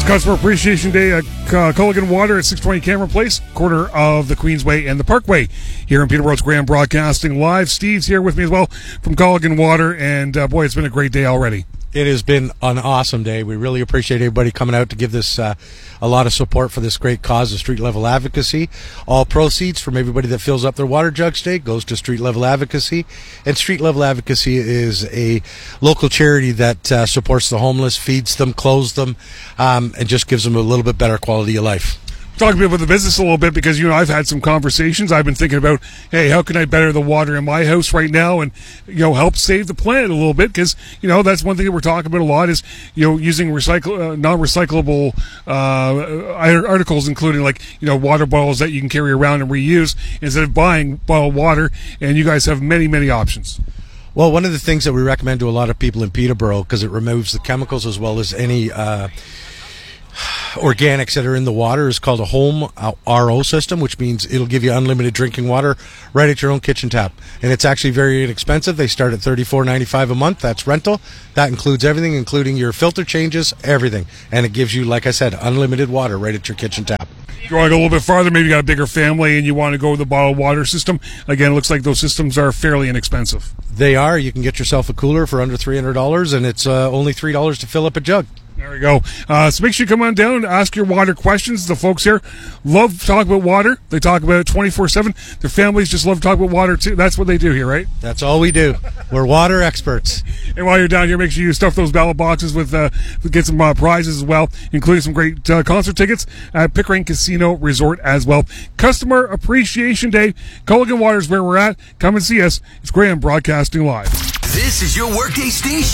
Customer Appreciation Day at Culligan Water at 620 Cameron Place, corner of the Queensway and the Parkway. Here in Peterborough, it's Graham Broadcasting Live. Steve's here with me as well from Culligan Water, and boy, it's been a great day already. It has been an awesome day. We really appreciate everybody coming out to give this a lot of support for this great cause of street level advocacy. All proceeds from everybody that fills up their water jugs today goes to street level advocacy. And street level advocacy is a local charity that supports the homeless, feeds them, clothes them, and just gives them a little bit better quality of life. Talking about the business a little bit, because I've had some conversations. I've been thinking about, hey, how can I better the water in my house right now, and help save the planet a little bit, because that's one thing that we're talking about a lot is using non-recyclable articles, including water bottles that you can carry around and reuse instead of buying bottled water. And you guys have many options. Well, one of the things that we recommend to a lot of people in Peterborough, because it removes the chemicals as well as any organics that are in the water, is called a home RO system, which means it'll give you unlimited drinking water right at your own kitchen tap. And it's actually very inexpensive. They start at $34.95 a month. That's rental. That includes everything, including your filter changes, everything. And it gives you, like I said, unlimited water right at your kitchen tap. If you want to go a little bit farther, maybe you got a bigger family and you want to go with the bottled water system. Again, it looks like those systems are fairly inexpensive. They are. You can get yourself a cooler for under $300, and it's only $3 to fill up a jug. There we go. So make sure you come on down and ask your water questions. The folks here love to talk about water. They talk about it 24/7. Their families just love to talk about water too. That's what they do here, right? That's all we do. We're water experts. And while you're down here, make sure you stuff those ballot boxes with get some prizes as well, including some great concert tickets at Pickering Casino Resort as well. Customer Appreciation Day. Culligan Water is where we're at. Come and see us. It's Graham Broadcasting Live. This is your workday station.